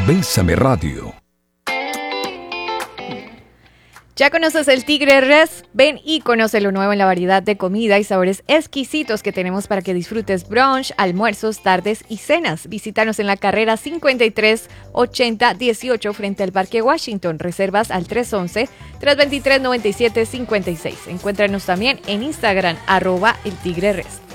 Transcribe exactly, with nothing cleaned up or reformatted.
Bésame Radio. ¿Ya conoces el Tigre Res? Ven y conoce lo nuevo en la variedad de comida y sabores exquisitos que tenemos para que disfrutes brunch, almuerzos, tardes y cenas. Visítanos en la carrera cincuenta y tres ochenta dieciocho frente al Parque Washington. Reservas al tres once, tres veintitrés, noventa y siete cincuenta y seis. Encuéntranos también en Instagram, arroba el Tigre Res.